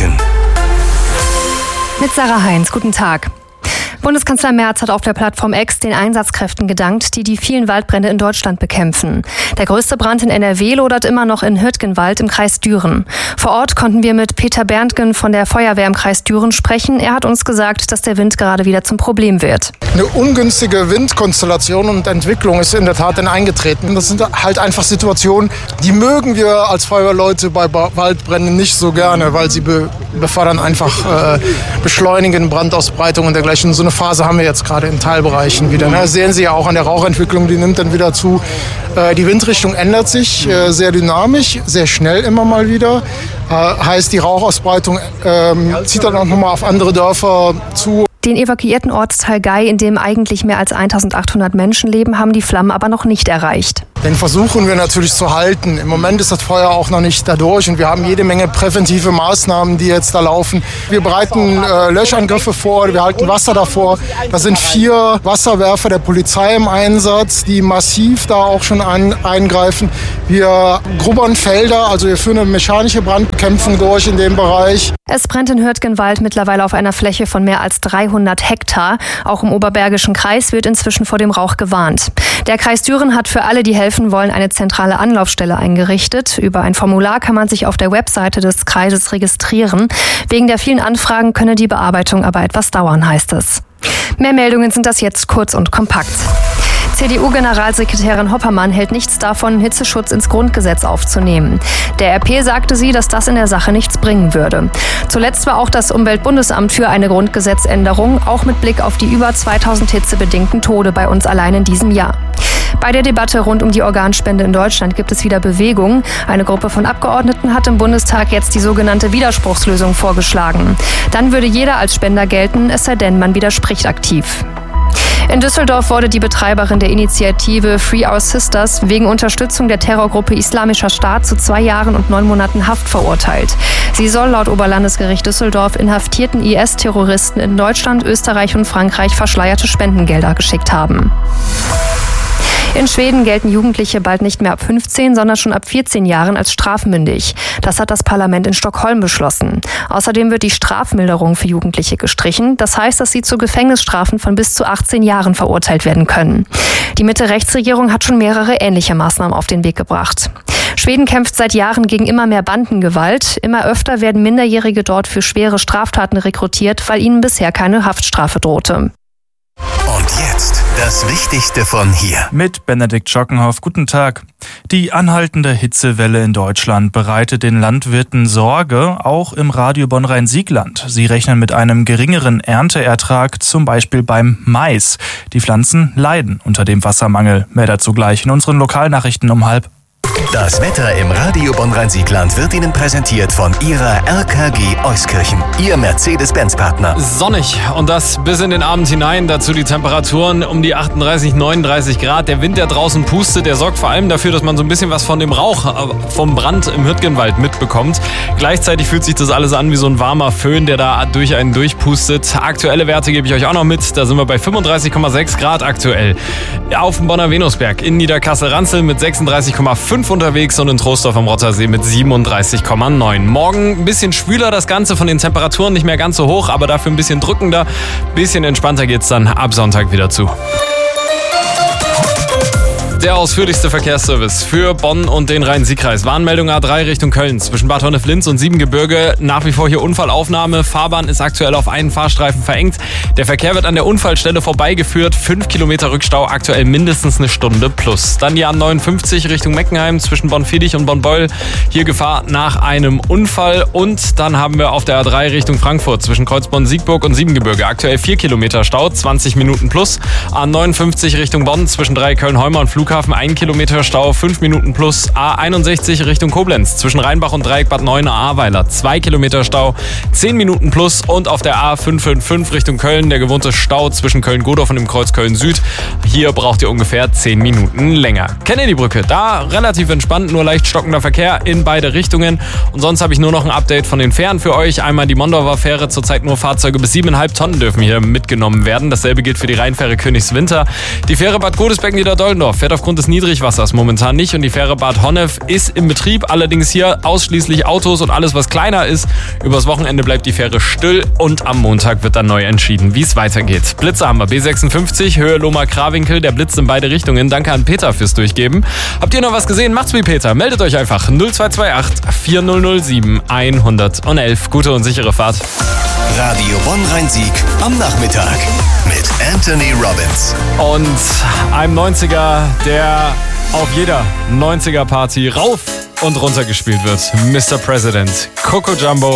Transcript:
Nachrichten. Mit Sarah Heinz, guten Tag. Bundeskanzler Merz hat auf der Plattform X den Einsatzkräften gedankt, die vielen Waldbrände in Deutschland bekämpfen. Der größte Brand in NRW lodert immer noch in Hürtgenwald im Kreis Düren. Vor Ort konnten wir mit Peter Berntgen von der Feuerwehr im Kreis Düren sprechen. Er hat uns gesagt, dass der Wind gerade wieder zum Problem wird. Eine ungünstige Windkonstellation und Entwicklung ist in der Tat eingetreten. Das sind halt einfach Situationen, die mögen wir als Feuerwehrleute bei Waldbränden nicht so gerne, weil sie befördern einfach beschleunigen Brandausbreitung und dergleichen. So eine Phase haben wir jetzt gerade in Teilbereichen wieder. Das sehen Sie ja auch an der Rauchentwicklung, die nimmt dann wieder zu. Die Windrichtung ändert sich sehr dynamisch, sehr schnell immer mal wieder. Heißt, die Rauchausbreitung zieht dann auch nochmal auf andere Dörfer zu. Den evakuierten Ortsteil Gei, in dem eigentlich mehr als 1800 Menschen leben, haben die Flammen aber noch nicht erreicht. Den versuchen wir natürlich zu halten. Im Moment ist das Feuer auch noch nicht dadurch und wir haben jede Menge präventive Maßnahmen, die jetzt da laufen. Wir bereiten Löschangriffe vor, wir halten Wasser davor. Da sind 4 Wasserwerfer der Polizei im Einsatz, die massiv da auch schon eingreifen. Wir grubbern Felder, also wir führen eine mechanische Brandbekämpfung durch in dem Bereich. Es brennt in Hürtgenwald mittlerweile auf einer Fläche von mehr als 300 Hektar. Auch im Oberbergischen Kreis wird inzwischen vor dem Rauch gewarnt. Der Kreis Düren hat für alle, die helfen wollen, eine zentrale Anlaufstelle eingerichtet. Über ein Formular kann man sich auf der Webseite des Kreises registrieren. Wegen der vielen Anfragen könne die Bearbeitung aber etwas dauern, heißt es. Mehr Meldungen sind das jetzt kurz und kompakt. CDU-Generalsekretärin Hoppermann hält nichts davon, Hitzeschutz ins Grundgesetz aufzunehmen. Der RP sagte sie, dass das in der Sache nichts bringen würde. Zuletzt war auch das Umweltbundesamt für eine Grundgesetzänderung, auch mit Blick auf die über 2000 hitzebedingten Tode bei uns allein in diesem Jahr. Bei der Debatte rund um die Organspende in Deutschland gibt es wieder Bewegung. Eine Gruppe von Abgeordneten hat im Bundestag jetzt die sogenannte Widerspruchslösung vorgeschlagen. Dann würde jeder als Spender gelten, es sei denn, man widerspricht aktiv. In Düsseldorf wurde die Betreiberin der Initiative Free Our Sisters wegen Unterstützung der Terrorgruppe Islamischer Staat zu 2 Jahren und 9 Monaten Haft verurteilt. Sie soll laut Oberlandesgericht Düsseldorf inhaftierten IS-Terroristen in Deutschland, Österreich und Frankreich verschleierte Spendengelder geschickt haben. In Schweden gelten Jugendliche bald nicht mehr ab 15, sondern schon ab 14 Jahren als strafmündig. Das hat das Parlament in Stockholm beschlossen. Außerdem wird die Strafmilderung für Jugendliche gestrichen. Das heißt, dass sie zu Gefängnisstrafen von bis zu 18 Jahren verurteilt werden können. Die Mitte-Rechts-Regierung hat schon mehrere ähnliche Maßnahmen auf den Weg gebracht. Schweden kämpft seit Jahren gegen immer mehr Bandengewalt. Immer öfter werden Minderjährige dort für schwere Straftaten rekrutiert, weil ihnen bisher keine Haftstrafe drohte. Und jetzt das Wichtigste von hier. Mit Benedikt Schockenhoff, guten Tag. Die anhaltende Hitzewelle in Deutschland bereitet den Landwirten Sorge, auch im Radio Bonn-Rhein-Siegland. Sie rechnen mit einem geringeren Ernteertrag, zum Beispiel beim Mais. Die Pflanzen leiden unter dem Wassermangel. Mehr dazu gleich in unseren Lokalnachrichten um 12:30. Das Wetter im Radio Bonn-Rhein-Siegland wird Ihnen präsentiert von Ihrer RKG Euskirchen, Ihr Mercedes-Benz-Partner. Sonnig und das bis in den Abend hinein. Dazu die Temperaturen um die 38, 39 Grad. Der Wind, der draußen pustet, der sorgt vor allem dafür, dass man so ein bisschen was von dem Rauch vom Brand im Hürtgenwald mitbekommt. Gleichzeitig fühlt sich das alles an wie so ein warmer Föhn, der da durch einen durchpustet. Aktuelle Werte gebe ich euch auch noch mit. Da sind wir bei 35,6 Grad aktuell. Auf dem Bonner Venusberg in Niederkassel-Ranzel mit 36,5 unterwegs und in Troisdorf am Rottersee mit 37,9. Morgen ein bisschen schwüler das Ganze, von den Temperaturen nicht mehr ganz so hoch, aber dafür ein bisschen drückender. Ein bisschen entspannter geht's dann ab Sonntag wieder zu. Der ausführlichste Verkehrsservice für Bonn und den Rhein-Sieg-Kreis. Warnmeldung A3 Richtung Köln zwischen Bad Honnef-Linz und Siebengebirge. Nach wie vor hier Unfallaufnahme. Fahrbahn ist aktuell auf einen Fahrstreifen verengt. Der Verkehr wird an der Unfallstelle vorbeigeführt. 5 Kilometer Rückstau, aktuell mindestens eine Stunde plus. Dann die A59 Richtung Meckenheim zwischen Bonn-Fiedich und Bonn-Beul. Hier Gefahr nach einem Unfall. Und dann haben wir auf der A3 Richtung Frankfurt zwischen Kreuzbonn-Siegburg und Siebengebirge. Aktuell 4 Kilometer Stau, 20 Minuten plus. A59 Richtung Bonn zwischen Dreiecköln-Heumer und Flughafen 1 Kilometer Stau, 5 Minuten plus. A61 Richtung Koblenz zwischen Rheinbach und Dreieck Bad Neuenahr-Ahrweiler 2 Kilometer Stau, 10 Minuten plus. Und auf der A555 Richtung Köln der gewohnte Stau zwischen Köln-Godorf und dem Kreuz Köln-Süd. Hier braucht ihr ungefähr 10 Minuten länger. Kennedy-Brücke, da relativ entspannt, nur leicht stockender Verkehr in beide Richtungen. Und sonst habe ich nur noch ein Update von den Fähren für euch. Einmal die Mondorfer Fähre, zurzeit nur Fahrzeuge bis 7,5 Tonnen dürfen hier mitgenommen werden. Dasselbe gilt für die Rheinfähre Königswinter. Die Fähre Bad Godesbecken-Niederdollendorf fährt auf aufgrund des Niedrigwassers momentan nicht und die Fähre Bad Honnef ist im Betrieb. Allerdings hier ausschließlich Autos und alles, was kleiner ist. Übers Wochenende bleibt die Fähre still und am Montag wird dann neu entschieden, wie es weitergeht. Blitze haben wir. B56, Höhe Lohmar-Krawinkel. Der blitzt in beide Richtungen. Danke an Peter fürs Durchgeben. Habt ihr noch was gesehen? Macht's wie Peter. Meldet euch einfach 0228 4007 111. Gute und sichere Fahrt. Radio Bonn-Rhein-Sieg am Nachmittag mit Anthony Robbins. Und einem 90er, der auf jeder 90er-Party rauf und runter gespielt wird. Mr. President, Coco Jumbo.